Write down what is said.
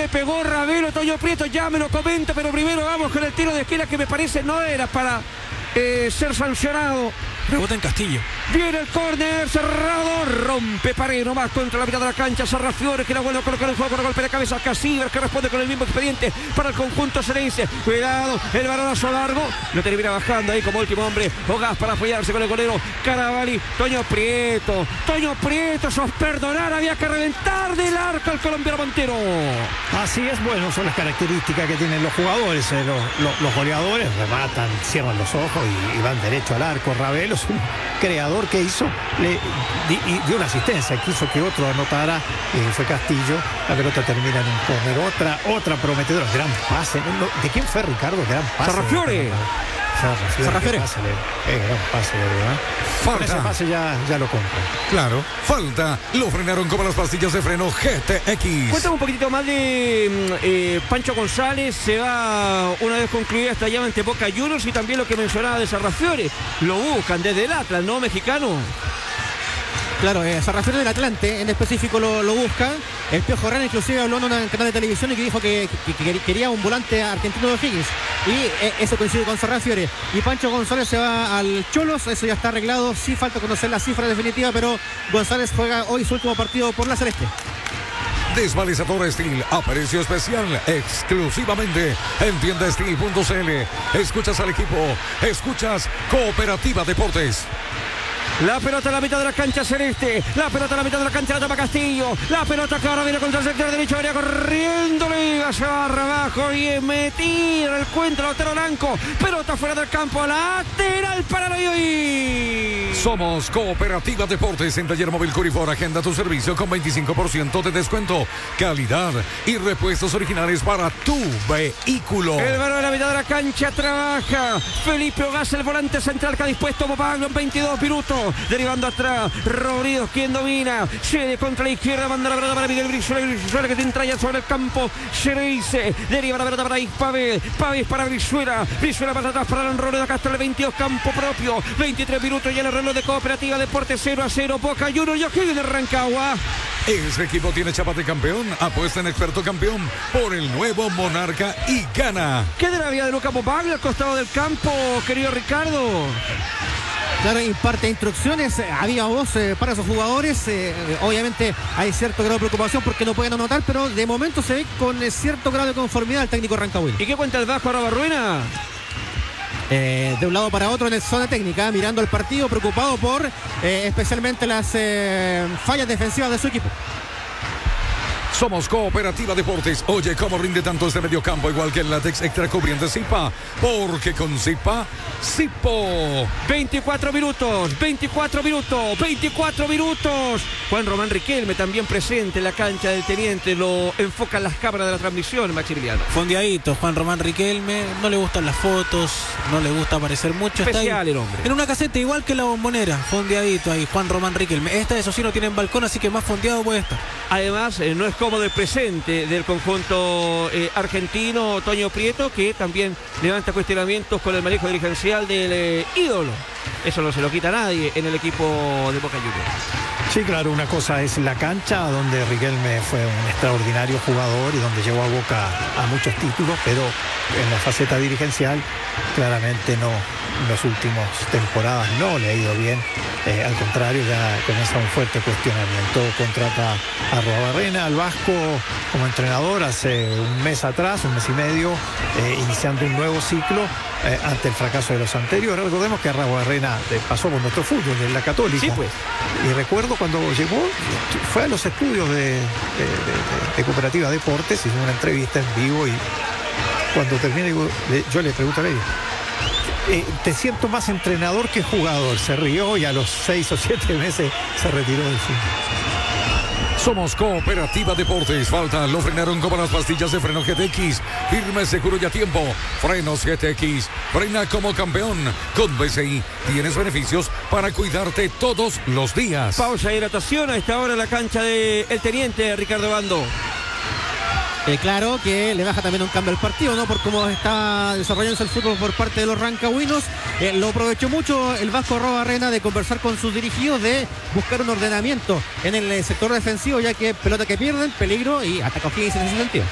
le pegó Ravelo, Toño Prieto, ya me lo comenta, pero primero vamos con el tiro de esquina que me parece no era para ser sancionado. Rebota en Castillo. Viene el córner, cerrado, rompe pared nomás contra la mitad de la cancha. Sarrafiore que la vuelve a colocar en juego con golpe de cabeza. Casíver que responde con el mismo expediente para el conjunto cerense. Cuidado, el balonazo largo. Lo termina bajando ahí como último hombre. Ogaz para apoyarse con el golero Caravalli. Toño Prieto, sos perdonar, había que reventar del arco al colombiano Montero. Así es, bueno, son las características que tienen los jugadores. Los goleadores rematan, cierran los ojos y van derecho al arco. Ravelo es un creador que hizo y dio una asistencia, quiso que otro anotara, fue Castillo. La pelota termina en un córner, otra prometedora, gran pase. ¿De quién fue, Ricardo? Gran pase. Sarrafiore. Sarrafiore. Gran pase, ¿verdad? Con ese pase ya lo compro. Claro, falta. Lo frenaron como las pastillas de freno GTX. Cuéntame un poquitito más de Pancho González. Se va una vez concluida esta llave ante Boca Juniors y también lo que mencionaba de Sarrafiore. Lo buscan desde el Atlas, ¿no, mexicano? Claro, Sarrafiore del Atlante en específico lo busca. El Piojo Herrera inclusive habló en un canal de televisión y que dijo que quería un volante argentino de O'Higgins. Y eso coincide con Sarrafiore. Y Pancho González se va al Cholos, eso ya está arreglado. Sí falta conocer la cifra definitiva, pero González juega hoy su último partido por la Celeste. Desvalizador Steel a precio especial exclusivamente en tiendasteel.cl. Escuchas al equipo, escuchas Cooperativa Deportes. La pelota a la mitad de la cancha celeste. La pelota a la mitad de la cancha la toma Castillo. La pelota que ahora viene contra el sector derecho. Venía corriendo Liga. Se barra abajo. Bien metida el cuento. Lautaro Blanco. Pelota fuera del campo. Lateral para Loyoy. Somos Cooperativa Deportes en Taller Móvil Curifor. Agenda tu servicio con 25% de descuento. Calidad y repuestos originales para tu vehículo. El balón a la mitad de la cancha trabaja Felipe Ogaz, el volante central que ha dispuesto Pablo en 22 minutos. Derivando atrás, Rodríguez quien domina, cede contra la izquierda, manda la pelota para Miguel Brizuela que te entraña sobre el campo, se le dice, deriva la pelota para Pavés para Brizuela para atrás para el Rollo de Castro, el 22 campo propio, 23 minutos ya en el reloj de Cooperativa Deportes 0-0, Boca Juniors y O'Higgins de Rancagua. Ese equipo tiene chapa de campeón, apuesta en experto campeón por el nuevo Monarca y gana. ¿Qué de la vida de Luca Popaglia al costado del campo, querido Ricardo? Claro, imparte instrucciones, había voz para sus jugadores. Obviamente hay cierto grado de preocupación porque no pueden anotar, pero de momento se ve con cierto grado de conformidad el técnico rancagüino. ¿Y qué cuenta el Vasco Arrobarruena? De un lado para otro en la zona técnica, mirando el partido, preocupado por especialmente las fallas defensivas de su equipo. Somos Cooperativa Deportes. Oye, cómo rinde tanto este mediocampo, igual que el látex extra cubriente Zipa. Porque con Zipa, Zipo. 24 minutos. Juan Román Riquelme también presente en la cancha del Teniente. Lo enfocan las cámaras de la transmisión, Maximiliano. Fondeadito, Juan Román Riquelme. No le gustan las fotos, no le gusta aparecer mucho. Especial el hombre. En una caseta igual que la Bombonera. Fondeadito ahí, Juan Román Riquelme. Esta, eso sí, no tiene balcón, así que más fondeado puede estar. Además, no es cómodo el presente del conjunto argentino Toño Prieto, que también levanta cuestionamientos con el manejo dirigencial del ídolo. Eso no se lo quita a nadie en el equipo de Boca Juniors. Sí, claro, una cosa es la cancha, donde Riquelme fue un extraordinario jugador y donde llevó a Boca a muchos títulos, pero en la faceta dirigencial claramente no, en las últimas temporadas no le ha ido bien. Al contrario, ya comienza un fuerte cuestionamiento. Contrata a Arruabarrena, al Vasco, como entrenador hace un mes y medio, iniciando un nuevo ciclo ante el fracaso de los anteriores. Recordemos que Arruabarrena pasó por nuestro fútbol en la Católica. Sí, pues. Y recuerdo cuando llegó, fue a los estudios de Cooperativa Deportes, hizo una entrevista en vivo y cuando termina yo le pregunto a él, te siento más entrenador que jugador. Se rió y a los 6 o 7 meses se retiró del fútbol. Somos Cooperativa Deportes. Falta, lo frenaron como las pastillas de freno GTX. Firme, seguro y a tiempo. Frenos GTX. Frena como campeón. Con BCI tienes beneficios para cuidarte todos los días. Pausa y hidratación a esta hora en la cancha del Teniente Ricardo Bando. Claro que le baja también un cambio al partido, ¿no? Por cómo está desarrollándose el fútbol por parte de los rancagüinos. Lo aprovechó mucho el Vasco Arruabarrena de conversar con sus dirigidos, de buscar un ordenamiento en el sector defensivo, ya que pelota que pierden, peligro y ataca O'Higgins en ese sentido.